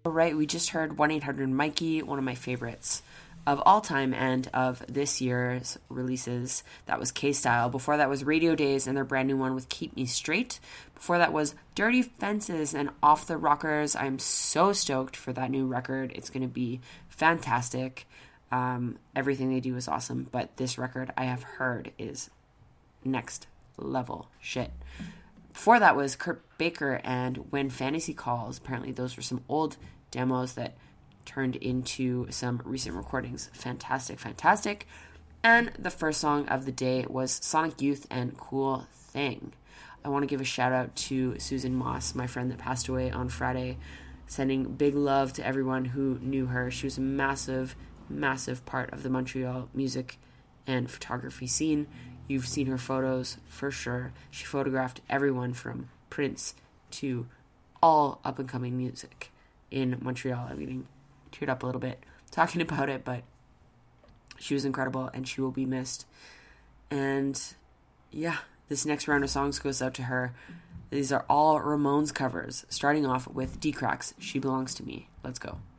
All right, we just heard 1-800-Mikey, one of my favorites of all time and of this year's releases. That was K-Style. Before that was Radio Days and their brand new one with Keep Me Straight. Before that was Dirty Fences and Off the Rockers. I'm so stoked for that new record. It's going to be fantastic. Everything they do is awesome, but this record I have heard is next level shit. Before that was Kurt Baker and When Fantasy Calls. Apparently those were some old demos that turned into some recent recordings. Fantastic, fantastic. And the first song of the day was Sonic Youth and Cool Thing. I want to give a shout out to Susan Moss, my friend that passed away on Friday, sending big love to everyone who knew her. She was a massive, massive part of the Montreal music and photography scene. You've seen her photos for sure. She photographed everyone from Prince to all up-and-coming music in Montreal. I'm getting teared up a little bit talking about it, but she was incredible and she will be missed. And yeah, this next round of songs goes out to her. These are all Ramones covers, starting off with D-Cracks, She Belongs to Me. Let's go.